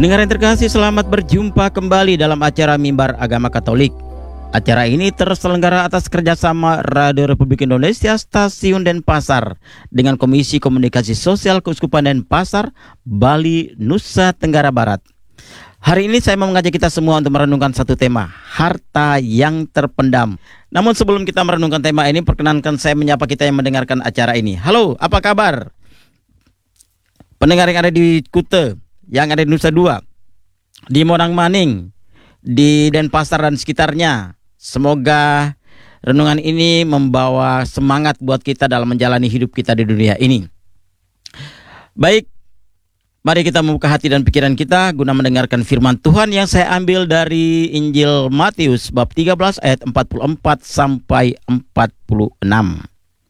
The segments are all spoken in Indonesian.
Pendengar yang terkasih, selamat berjumpa kembali dalam acara Mimbar Agama Katolik. Acara ini terselenggara atas kerjasama Radio Republik Indonesia Stasiun Denpasar dengan Komisi Komunikasi Sosial Keuskupan Denpasar, Bali, Nusa Tenggara Barat. Hari ini saya mau mengajak kita semua untuk merenungkan satu tema, harta yang terpendam. Namun sebelum kita merenungkan tema ini, perkenankan saya menyapa kita yang mendengarkan acara ini. Halo, apa kabar? Pendengar yang ada di Kute, yang ada di Nusa Dua, di Monang Maning, di Denpasar dan sekitarnya. Semoga renungan ini membawa semangat buat kita dalam menjalani hidup kita di dunia ini. Baik, mari kita membuka hati dan pikiran kita guna mendengarkan firman Tuhan yang saya ambil dari Injil Matius bab 13 ayat 44 sampai 46.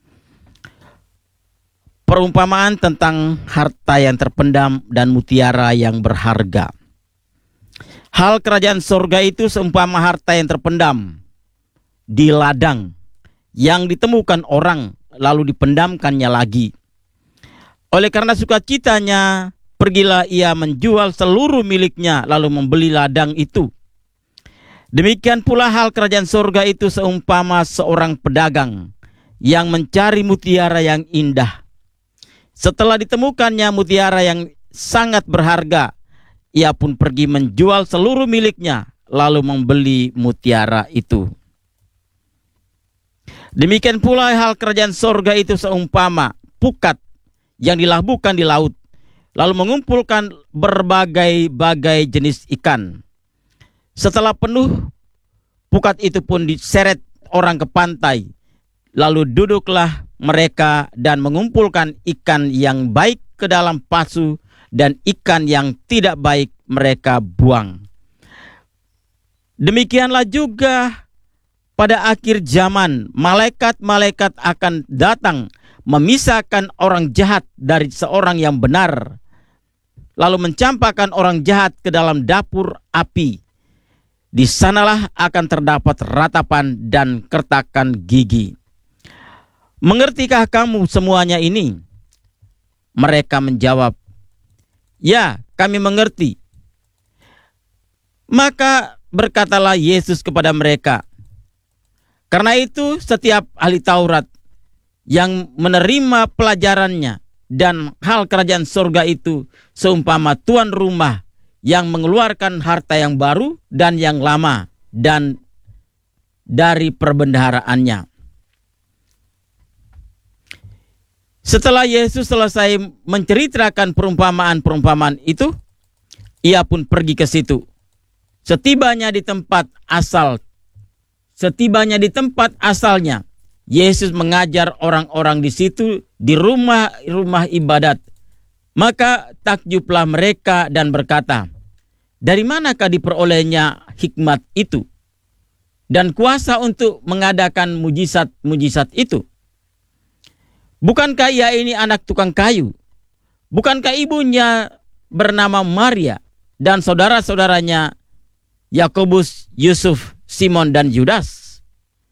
Perumpamaan tentang harta yang terpendam dan mutiara yang berharga. Hal kerajaan sorga itu seumpama harta yang terpendam di ladang yang ditemukan orang lalu dipendamkannya lagi. Oleh karena sukacitanya, pergilah ia menjual seluruh miliknya lalu membeli ladang itu. Demikian pula hal kerajaan sorga itu seumpama seorang pedagang yang mencari mutiara yang indah. Setelah ditemukannya mutiara yang sangat berharga, ia pun pergi menjual seluruh miliknya, lalu membeli mutiara itu. Demikian pula hal kerajaan sorga itu seumpama pukat yang dilabuhkan di laut, lalu mengumpulkan berbagai-bagai jenis ikan. Setelah penuh, pukat itu pun diseret orang ke pantai, lalu duduklah mereka dan mengumpulkan ikan yang baik ke dalam pasu dan ikan yang tidak baik mereka buang. Demikianlah juga pada akhir zaman malaikat-malaikat akan datang memisahkan orang jahat dari seorang yang benar, lalu mencampakkan orang jahat ke dalam dapur api. Di sanalah akan terdapat ratapan dan kertakan gigi. Mengertikah kamu semuanya ini? Mereka menjawab, ya, kami mengerti. Maka berkatalah Yesus kepada mereka, karena itu setiap ahli Taurat yang menerima pelajarannya dan hal kerajaan surga itu seumpama tuan rumah yang mengeluarkan harta yang baru dan yang lama dan dari perbendaharaannya. Setelah Yesus selesai menceritakan perumpamaan-perumpamaan itu, ia pun pergi ke situ. Setibanya di tempat asalnya, Yesus mengajar orang-orang di situ di rumah-rumah ibadat. Maka takjublah mereka dan berkata, dari manakah diperolehnya hikmat itu dan kuasa untuk mengadakan mujizat-mujizat itu? Bukankah ia ini anak tukang kayu? Bukankah ibunya bernama Maria dan saudara-saudaranya Yakobus, Yusuf, Simon dan Yudas?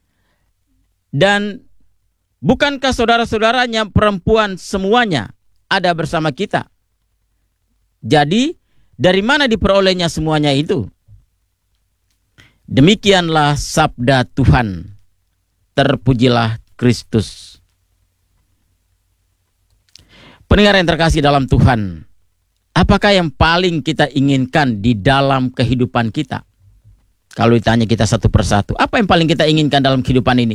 Dan bukankah saudara-saudaranya perempuan semuanya ada bersama kita? Jadi dari mana diperolehnya semuanya itu? Demikianlah sabda Tuhan. Terpujilah Kristus. Pendengar yang terkasih dalam Tuhan, apakah yang paling kita inginkan di dalam kehidupan kita? Kalau ditanya kita satu persatu, apa yang paling kita inginkan dalam kehidupan ini?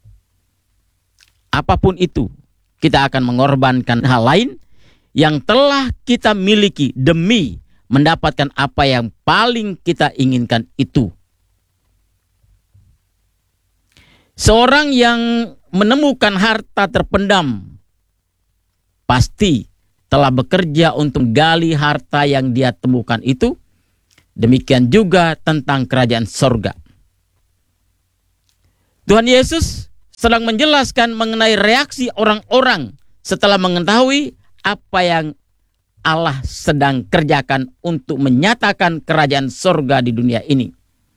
Apapun itu, kita akan mengorbankan hal lain yang telah kita miliki demi mendapatkan apa yang paling kita inginkan itu. Seorang yang menemukan harta terpendam pasti telah bekerja untuk menggali harta yang dia temukan itu. Demikian juga tentang kerajaan sorga. Tuhan Yesus sedang menjelaskan mengenai reaksi orang-orang setelah mengetahui apa yang Allah sedang kerjakan untuk menyatakan kerajaan sorga di dunia ini.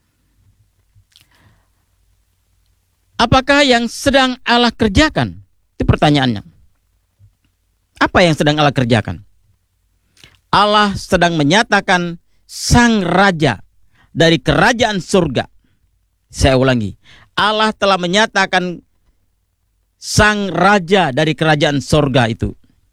Apakah yang sedang Allah kerjakan? Itu pertanyaannya. Apa yang sedang Allah kerjakan? Allah sedang menyatakan Sang Raja dari kerajaan surga. Saya ulangi, Allah telah menyatakan Sang Raja dari kerajaan surga itu.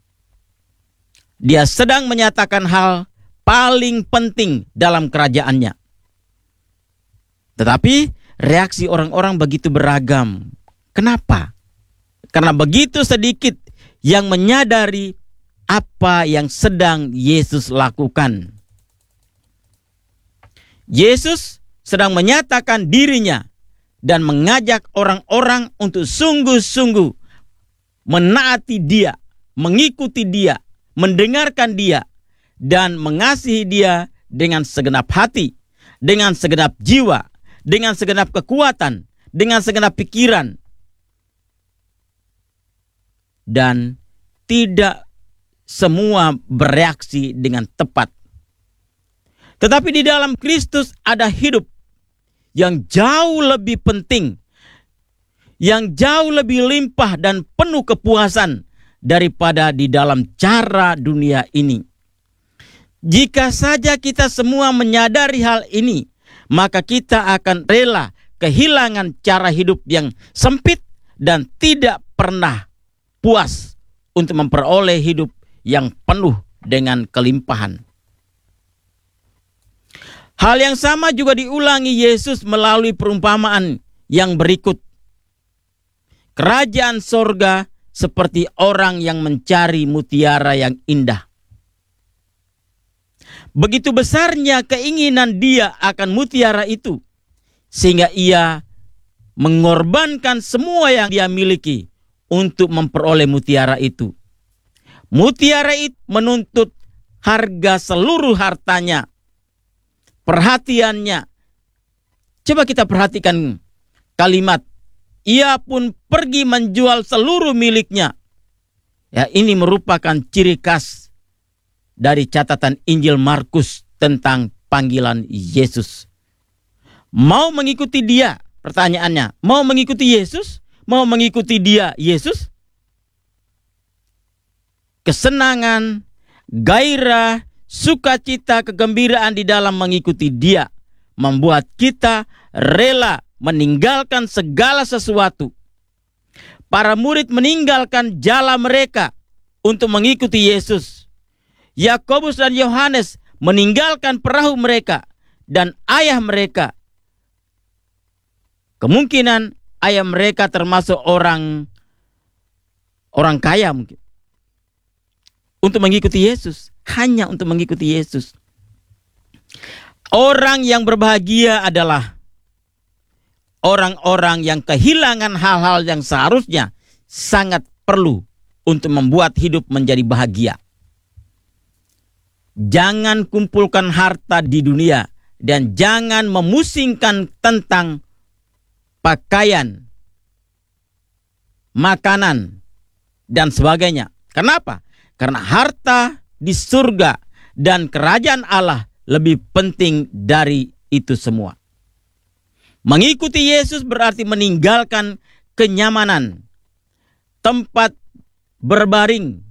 Dia sedang menyatakan hal paling penting dalam kerajaannya. Tetapi reaksi orang-orang begitu beragam. Kenapa? Karena begitu sedikit yang menyadari apa yang sedang Yesus lakukan. Yesus sedang menyatakan dirinya dan mengajak orang-orang untuk sungguh-sungguh menaati Dia, mengikuti Dia, mendengarkan Dia, dan mengasihi Dia dengan segenap hati, dengan segenap jiwa, dengan segenap kekuatan, dengan segenap pikiran, dan tidak semua bereaksi dengan tepat. Tetapi di dalam Kristus ada hidup yang jauh lebih penting, yang jauh lebih limpah dan penuh kepuasan daripada di dalam cara dunia ini. Jika saja kita semua menyadari hal ini, maka kita akan rela kehilangan cara hidup yang sempit dan tidak pernah puas untuk memperoleh hidup yang penuh dengan kelimpahan. Hal yang sama juga diulangi Yesus melalui perumpamaan yang berikut. Kerajaan sorga seperti orang yang mencari mutiara yang indah. Begitu besarnya keinginan dia akan mutiara itu, sehingga ia mengorbankan semua yang dia miliki untuk memperoleh mutiara itu. Mutiara itu menuntut harga seluruh hartanya, perhatiannya. Coba kita perhatikan kalimat, ia pun pergi menjual seluruh miliknya. Ya, ini merupakan ciri khas dari catatan Injil Markus tentang panggilan Yesus. Mau mengikuti Dia? Pertanyaannya, mau mengikuti Yesus? Mau mengikuti Dia, Yesus? Kesenangan, gairah, sukacita, kegembiraan di dalam mengikuti Dia membuat kita rela meninggalkan segala sesuatu. Para murid meninggalkan jala mereka untuk mengikuti Yesus. Yakobus dan Yohanes meninggalkan perahu mereka dan ayah mereka. Kemungkinan ayah mereka termasuk orang kaya mungkin. Untuk mengikuti Yesus, hanya untuk mengikuti Yesus. Orang yang berbahagia adalah orang-orang yang kehilangan hal-hal yang seharusnya sangat perlu untuk membuat hidup menjadi bahagia. Jangan kumpulkan harta di dunia dan jangan memusingkan tentang pakaian, makanan, dan sebagainya. Kenapa? Karena harta di surga dan kerajaan Allah lebih penting dari itu semua. Mengikuti Yesus berarti meninggalkan kenyamanan, tempat berbaring.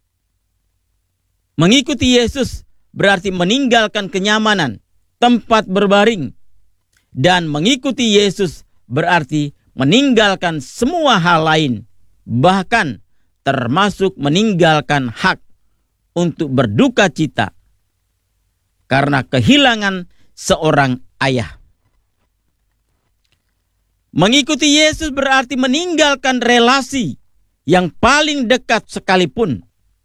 Mengikuti Yesus berarti meninggalkan kenyamanan, tempat berbaring. Dan mengikuti Yesus berarti meninggalkan semua hal lain, bahkan termasuk meninggalkan hak untuk berduka cita karena kehilangan seorang ayah. Mengikuti Yesus berarti meninggalkan relasi yang paling dekat sekalipun.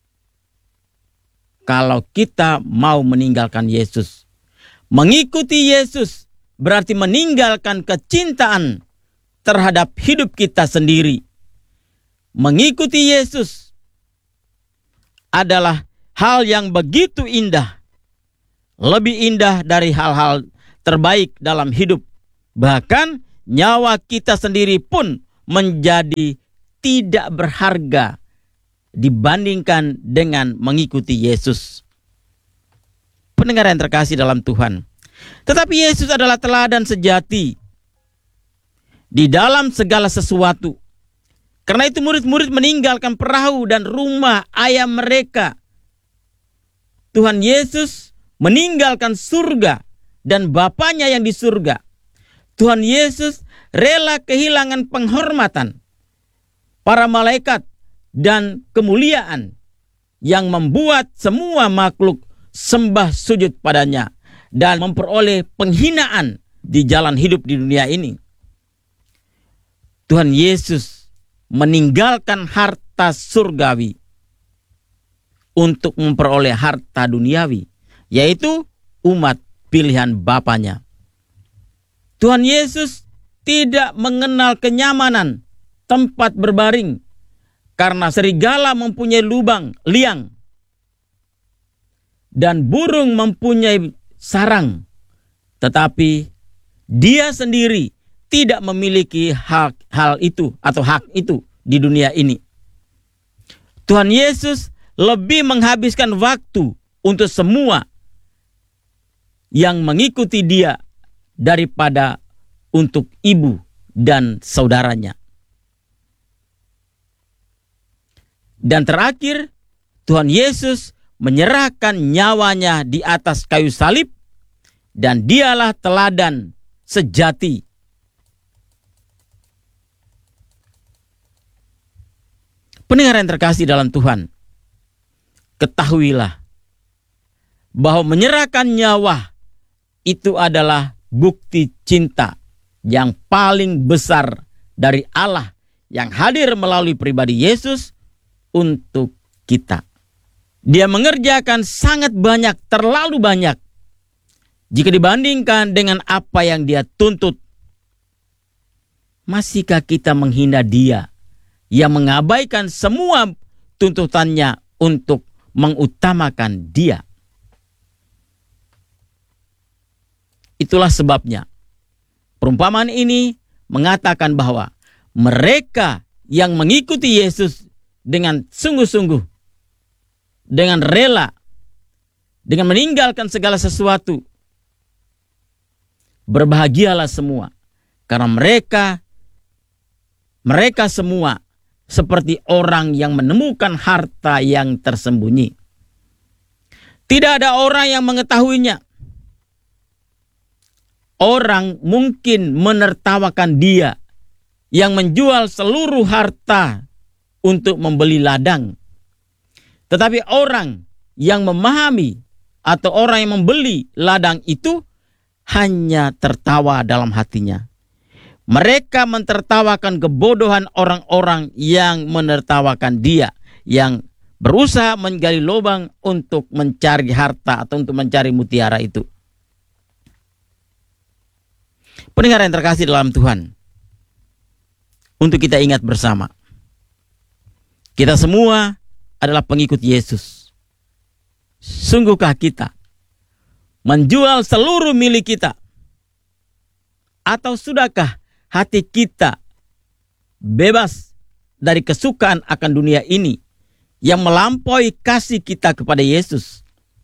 Kalau kita mau meninggalkan Yesus, mengikuti Yesus berarti meninggalkan kecintaan terhadap hidup kita sendiri. Mengikuti Yesus adalah hal yang begitu indah, lebih indah dari hal-hal terbaik dalam hidup. Bahkan nyawa kita sendiri pun menjadi tidak berharga dibandingkan dengan mengikuti Yesus. Pendengar yang terkasih dalam Tuhan, tetapi Yesus adalah teladan sejati di dalam segala sesuatu. Karena itu murid-murid meninggalkan perahu dan rumah ayah mereka. Tuhan Yesus meninggalkan surga dan Bapanya yang di surga. Tuhan Yesus rela kehilangan penghormatan para malaikat dan kemuliaan yang membuat semua makhluk sembah sujud padanya dan memperoleh penghinaan di jalan hidup di dunia ini. Tuhan Yesus meninggalkan harta surgawi untuk memperoleh harta duniawi, yaitu umat pilihan Bapanya. Tuhan Yesus tidak mengenal kenyamanan tempat berbaring karena serigala mempunyai lubang liang dan burung mempunyai sarang, tetapi dia sendiri tidak memiliki hak itu di dunia ini. Tuhan Yesus lebih menghabiskan waktu untuk semua yang mengikuti dia daripada untuk ibu dan saudaranya. Dan terakhir, Tuhan Yesus menyerahkan nyawanya di atas kayu salib, dan dialah teladan sejati. Pendengar yang terkasih dalam Tuhan, ketahuilah bahwa menyerahkan nyawa itu adalah bukti cinta yang paling besar dari Allah yang hadir melalui pribadi Yesus untuk kita. Dia mengerjakan sangat banyak, terlalu banyak, jika dibandingkan dengan apa yang dia tuntut. Masihkah kita menghina dia yang mengabaikan semua tuntutannya untuk mengutamakan dia? Itulah sebabnya perumpamaan ini mengatakan bahwa mereka yang mengikuti Yesus dengan sungguh-sungguh, dengan rela, dengan meninggalkan segala sesuatu, berbahagialah semua, karena mereka semua seperti orang yang menemukan harta yang tersembunyi. Tidak ada orang yang mengetahuinya. Orang mungkin menertawakan dia yang menjual seluruh harta untuk membeli ladang. Tetapi orang yang memahami atau orang yang membeli ladang itu hanya tertawa dalam hatinya. Mereka mentertawakan kebodohan orang-orang yang menertawakan dia, yang berusaha menggali lubang untuk mencari harta atau untuk mencari mutiara itu. Pendengar yang terkasih dalam Tuhan, untuk kita ingat bersama, kita semua adalah pengikut Yesus. Sungguhkah kita menjual seluruh milik kita? Atau sudahkah hati kita bebas dari kesukaan akan dunia ini yang melampaui kasih kita kepada Yesus?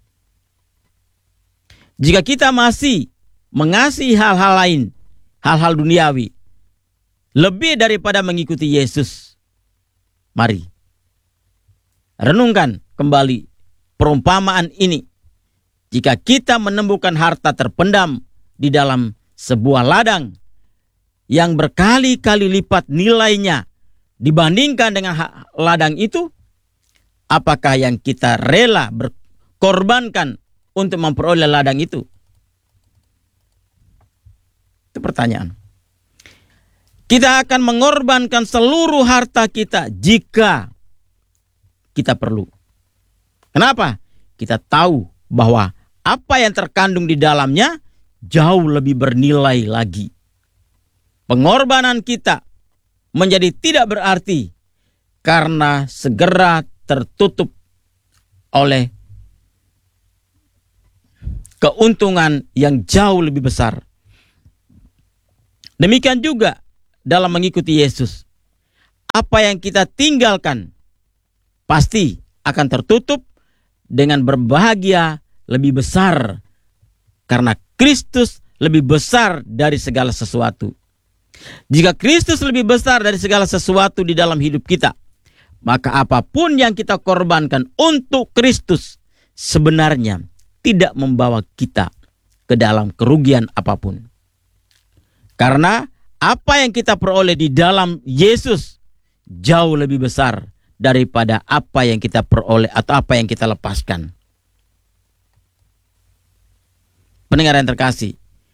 Jika kita masih mengasihi hal-hal lain, hal-hal duniawi, lebih daripada mengikuti Yesus, mari renungkan kembali perumpamaan ini. Jika kita menemukan harta terpendam di dalam sebuah ladang yang berkali-kali lipat nilainya dibandingkan dengan ladang itu, apakah yang kita rela berkorbankan untuk memperoleh ladang itu? Itu pertanyaan. Kita akan mengorbankan seluruh harta kita jika kita perlu. Kenapa? Kita tahu bahwa apa yang terkandung di dalamnya jauh lebih bernilai lagi. Pengorbanan kita menjadi tidak berarti karena segera tertutup oleh keuntungan yang jauh lebih besar. Demikian juga dalam mengikuti Yesus. Apa yang kita tinggalkan pasti akan tertutup dengan berbahagia lebih besar, karena Kristus lebih besar dari segala sesuatu. Jika Kristus lebih besar dari segala sesuatu di dalam hidup kita, maka apapun yang kita korbankan untuk Kristus sebenarnya tidak membawa kita ke dalam kerugian apapun. Karena apa yang kita peroleh di dalam Yesus jauh lebih besar daripada apa yang kita peroleh atau apa yang kita lepaskan. Pendengar yang terkasih,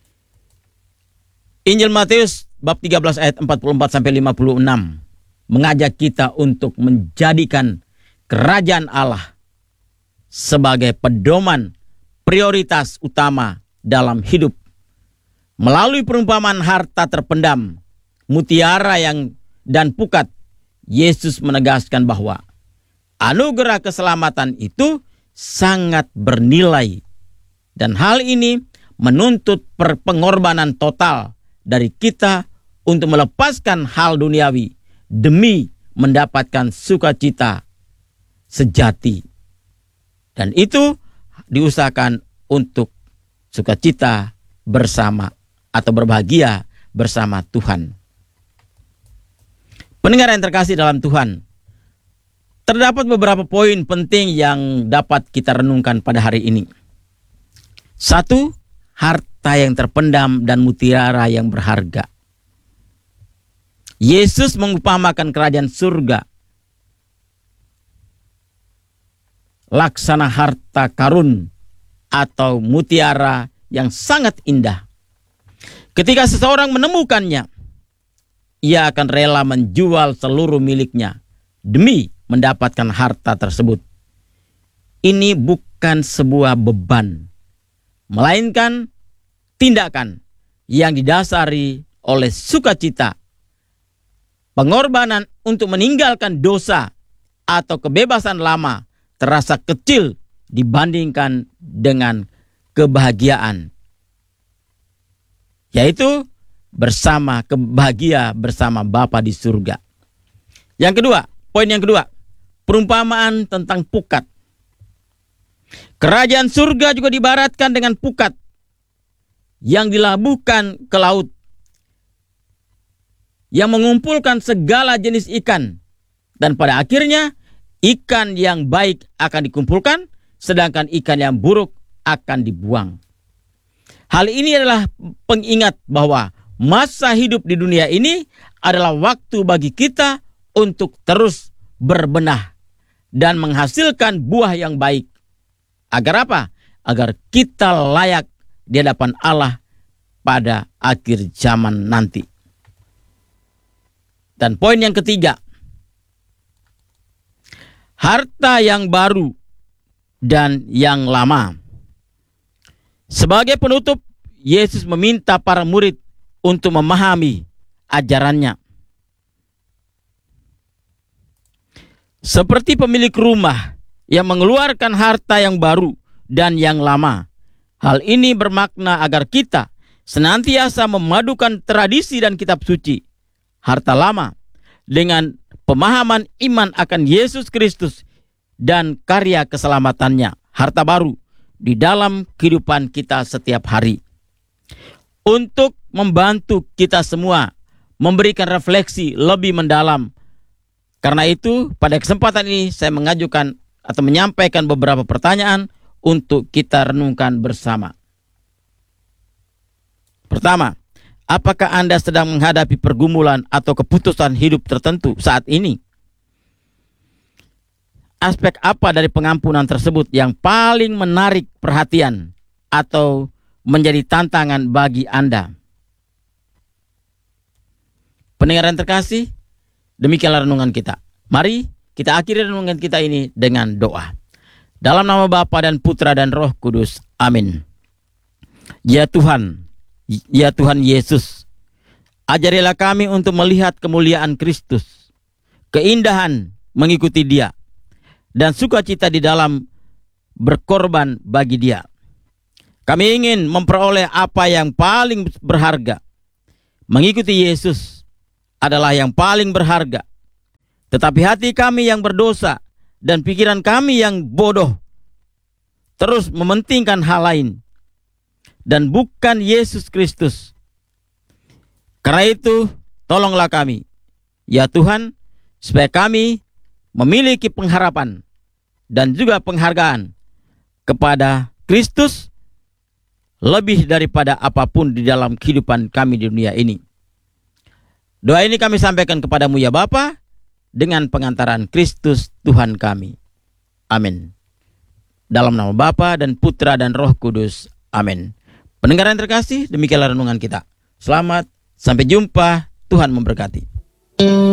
Injil Matius bab 13 ayat 44 sampai 56 mengajak kita untuk menjadikan kerajaan Allah sebagai pedoman prioritas utama dalam hidup. Melalui perumpamaan harta terpendam, mutiara dan pukat, Yesus menegaskan bahwa anugerah keselamatan itu sangat bernilai. Dan hal ini menuntut pengorbanan total dari kita untuk melepaskan hal duniawi demi mendapatkan sukacita sejati. Dan itu diusahakan untuk sukacita bersama atau berbahagia bersama Tuhan. Pendengar yang terkasih dalam Tuhan, terdapat beberapa poin penting yang dapat kita renungkan pada hari ini. 1. Harta yang terpendam dan mutiara yang berharga. Yesus mengupamakan kerajaan surga laksana harta karun atau mutiara yang sangat indah. Ketika seseorang menemukannya, ia akan rela menjual seluruh miliknya demi mendapatkan harta tersebut. Ini bukan sebuah beban, melainkan tindakan yang didasari oleh sukacita, pengorbanan untuk meninggalkan dosa atau kebebasan lama terasa kecil dibandingkan dengan kebahagiaan, yaitu bahagia bersama Bapa di surga. Yang kedua, poin yang kedua, perumpamaan tentang pukat. Kerajaan surga juga diibaratkan dengan pukat yang dilabuhkan ke laut, yang mengumpulkan segala jenis ikan, dan pada akhirnya ikan yang baik akan dikumpulkan, sedangkan ikan yang buruk akan dibuang. Hal ini adalah pengingat bahwa masa hidup di dunia ini adalah waktu bagi kita untuk terus berbenah dan menghasilkan buah yang baik. Agar apa? Agar kita layak di hadapan Allah pada akhir zaman nanti. Dan poin yang ketiga, harta yang baru dan yang lama. Sebagai penutup, Yesus meminta para murid untuk memahami ajarannya. Seperti pemilik rumah yang mengeluarkan harta yang baru dan yang lama. Hal ini bermakna agar kita senantiasa memadukan tradisi dan kitab suci, harta lama, dengan pemahaman iman akan Yesus Kristus dan karya keselamatannya, harta baru, di dalam kehidupan kita setiap hari. Untuk membantu kita semua memberikan refleksi lebih mendalam. Karena itu, pada kesempatan ini saya mengajukan atau menyampaikan beberapa pertanyaan untuk kita renungkan bersama. Pertama, apakah Anda sedang menghadapi pergumulan atau keputusan hidup tertentu saat ini? Aspek apa dari pengampunan tersebut yang paling menarik perhatian atau menjadi tantangan bagi Anda? Pendengar yang terkasih, demikianlah renungan kita. Mari kita akhiri renungan kita ini dengan doa. Dalam nama Bapa dan Putra dan Roh Kudus. Amin. Ya Tuhan Yesus, ajarilah kami untuk melihat kemuliaan Kristus, keindahan mengikuti Dia, dan sukacita di dalam berkorban bagi Dia. Kami ingin memperoleh apa yang paling berharga. Mengikuti Yesus adalah yang paling berharga. Tetapi hati kami yang berdosa dan pikiran kami yang bodoh terus mementingkan hal lain dan bukan Yesus Kristus. Karena itu, tolonglah kami, ya Tuhan, supaya kami memiliki pengharapan dan juga penghargaan kepada Kristus lebih daripada apapun di dalam kehidupan kami di dunia ini. Doa ini kami sampaikan kepadamu ya Bapa, dengan pengantaran Kristus Tuhan kami. Amin. Dalam nama Bapa dan Putra dan Roh Kudus. Amin. Pendengar yang terkasih, demikianlah renungan kita. Selamat, sampai jumpa, Tuhan memberkati.